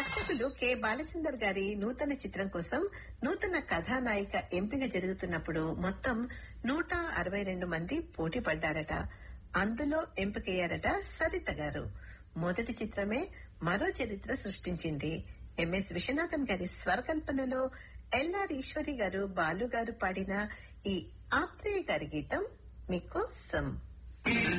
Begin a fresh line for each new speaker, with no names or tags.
దర్శకులు కె బాలచందర్ గారి నూతన చిత్రం కోసం నూతన కథానాయిక ఎంపిక జరుగుతున్నప్పుడు మొత్తం 162 మంది పోటీ పడ్డారట. అందులో ఎంపికయ్యారట సరిత గారు. మొదటి చిత్రమే మరో చరిత్ర సృష్టించింది. ఎంఎస్ విశ్వనాథన్ గారి స్వరకల్పనలో ఎల్ఆర్ ఈశ్వరి గారు, బాలు గారు పాడిన ఈ ఆత్రేయ గారి గీతం మీకోసం.